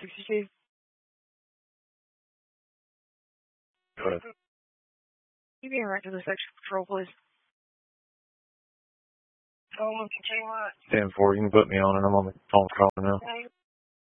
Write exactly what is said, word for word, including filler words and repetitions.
sixty-two. Go ahead. You being right to the section patrol, please. ten four, you can put me on and I'm on the phone call now.